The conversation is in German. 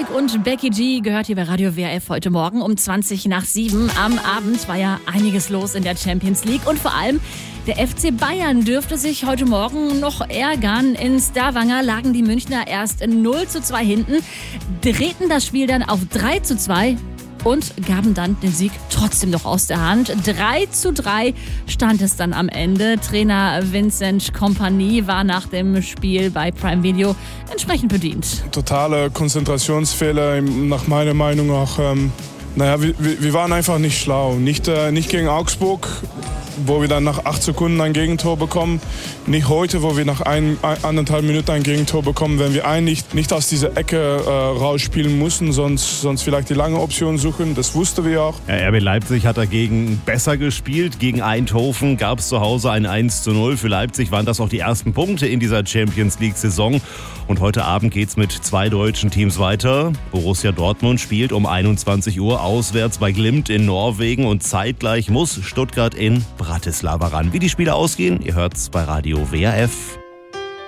Luke und Becky G gehört hier bei Radio WRF heute Morgen um 7:20. Am Abend war ja einiges los in der Champions League und vor allem der FC Bayern dürfte sich heute Morgen noch ärgern. In Stavanger lagen die Münchner erst 0:2 hinten, drehten das Spiel dann auf 3:2 und gaben dann den Sieg trotzdem noch aus der Hand. 3:3 stand es dann am Ende. Trainer Vincent Kompany war nach dem Spiel bei Prime Video entsprechend bedient. Totale Konzentrationsfehler, nach meiner Meinung auch. Wir waren einfach nicht schlau. Nicht gegen Augsburg, wo wir dann nach 8 Sekunden ein Gegentor bekommen. Nicht heute, wo wir nach 1,5 Minuten ein Gegentor bekommen, wenn wir eigentlich nicht aus dieser Ecke rausspielen mussten, sonst vielleicht die lange Option suchen. Das wussten wir auch. Ja, RB Leipzig hat dagegen besser gespielt. Gegen Eindhoven gab es zu Hause ein 1:0. Für Leipzig waren das auch die ersten Punkte in dieser Champions-League-Saison. Und heute Abend geht's mit 2 deutschen Teams weiter. Borussia Dortmund spielt um 21 Uhr auswärts bei Glimt in Norwegen und zeitgleich muss Stuttgart in Bratislava ran. Wie die Spiele ausgehen, ihr hört's bei Radio WRF.